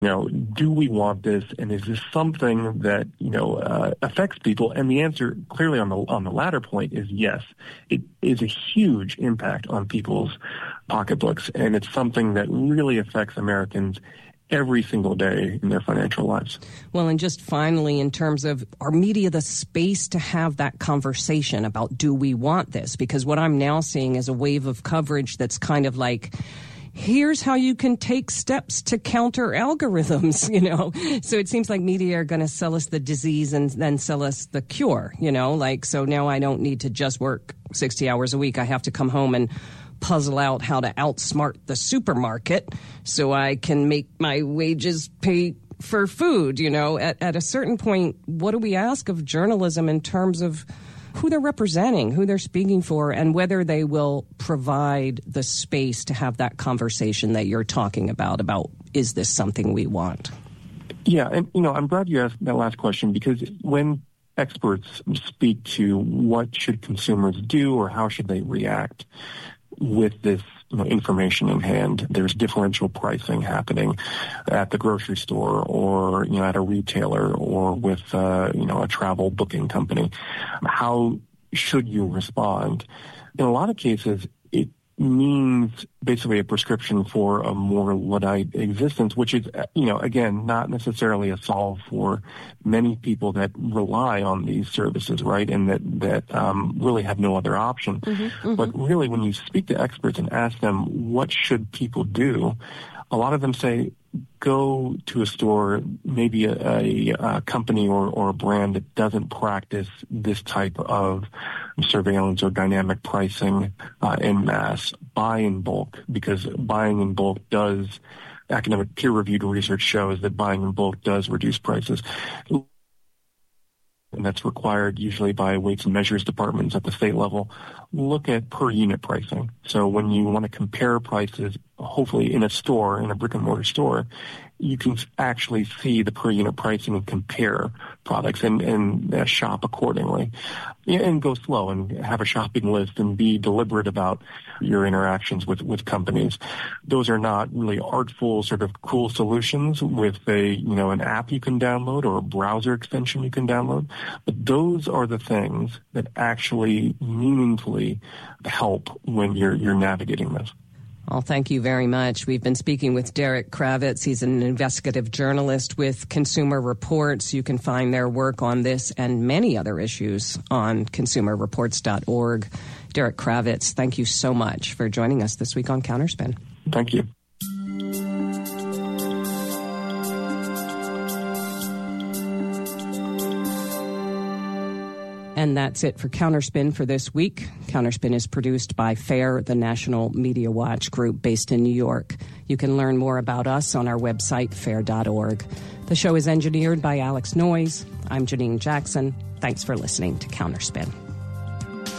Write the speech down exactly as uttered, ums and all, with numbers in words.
You know, do we want this, and is this something that, you know, uh, affects people? And the answer clearly on the on the latter point is yes. It is a huge impact on people's pocketbooks, and it's something that really affects Americans every single day in their financial lives. Well, and just finally, in terms of our media, the space to have that conversation about, do we want this? Because what I'm now seeing is a wave of coverage that's kind of like, here's how you can take steps to counter algorithms, you know. So it seems like media are going to sell us the disease and then sell us the cure, you know, like, so now I don't need to just work sixty hours a week. I have to come home and puzzle out how to outsmart the supermarket so I can make my wages pay for food, you know. At, at a certain point, what do we ask of journalism in terms of who they're representing, who they're speaking for, and whether they will provide the space to have that conversation that you're talking about, about is this something we want? Yeah, and, you know, I'm glad you asked that last question, because when experts speak to what should consumers do or how should they react with this, you know, information in hand, there's differential pricing happening at the grocery store or, you know, at a retailer or with, uh, you know, a travel booking company. How should you respond? In a lot of cases, it means basically a prescription for a more Luddite existence, which is, you know, again, not necessarily a solve for many people that rely on these services, right, and that, that um, really have no other option. Mm-hmm, mm-hmm. But really, when you speak to experts and ask them, what should people do, a lot of them say, go to a store, maybe a, a, a company or, or a brand that doesn't practice this type of surveillance or dynamic pricing uh, en masse. Buy in bulk, because buying in bulk does, academic peer-reviewed research shows that buying in bulk does reduce prices. And that's required usually by weights and measures departments at the state level. Look at per unit pricing. So when you want to compare prices, hopefully in a store, in a brick and mortar store, you can actually see the per unit pricing and compare products and, and uh, shop accordingly. And go slow and have a shopping list and be deliberate about your interactions with, with companies. Those are not really artful, sort of cool solutions with a, you know, an app you can download or a browser extension you can download. But those are the things that actually meaningfully help when you're, you're navigating this. Well, thank you very much. We've been speaking with Derek Kravitz. He's an investigative journalist with Consumer Reports. You can find their work on this and many other issues on consumer reports dot org. Derek Kravitz, thank you so much for joining us this week on Counterspin. Thank you. And that's it for Counterspin for this week. Counterspin is produced by FAIR, the National Media Watch group based in New York. You can learn more about us on our website, fair dot org. The show is engineered by Alex Noyes. I'm Janine Jackson. Thanks for listening to Counterspin.